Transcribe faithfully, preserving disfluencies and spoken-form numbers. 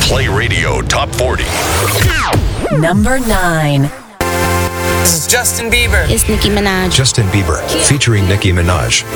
Play Radio Top forty. Number nine. This is Justin Bieber. It's Nicki Minaj. Justin Bieber, featuring Nicki Minaj.